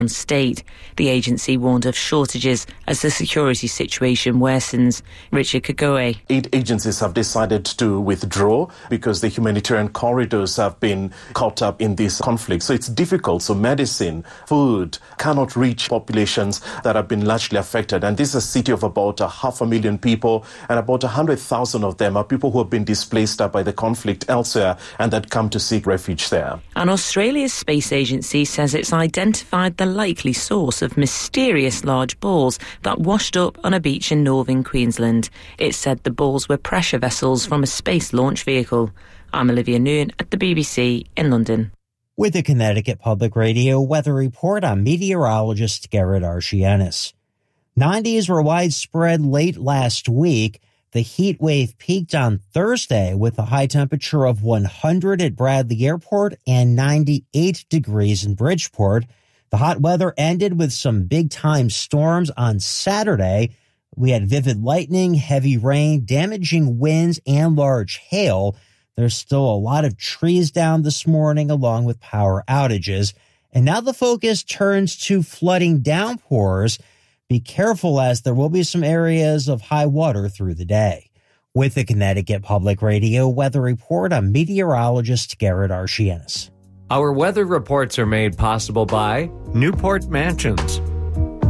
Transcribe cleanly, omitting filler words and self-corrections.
state. The agency warned of shortages as the security situation worsens. Richard Kagoe. 8 agencies have decided to withdraw because the humanitarian corridors have been caught up in this conflict. So it's difficult. So medicine, food cannot reach populations that have been largely affected. And this is a city of about 500,000 people, and about 100,000 of them are people who have been displaced by the conflict elsewhere and that come to seek refuge there. And Australia's space agency says it's identified the likely source of mysterious large balls that washed up on a beach in northern Queensland. It said the balls were pressure vessels from a space launch vehicle. I'm Olivia Noon at the BBC in London. With the Connecticut Public Radio weather report, I'm meteorologist Garrett Archianis. 90s were widespread late last week. The heat wave peaked on Thursday with a high temperature of 100 at Bradley Airport and 98 degrees in Bridgeport. The hot weather ended with some big-time storms on Saturday. We had vivid lightning, heavy rain, damaging winds, and large hail. There's still a lot of trees down this morning, along with power outages. And now the focus turns to flooding downpours. Be careful, as there will be some areas of high water through the day. With the Connecticut Public Radio weather report, I'm meteorologist Garrett Archianis. Our weather reports are made possible by Newport Mansions,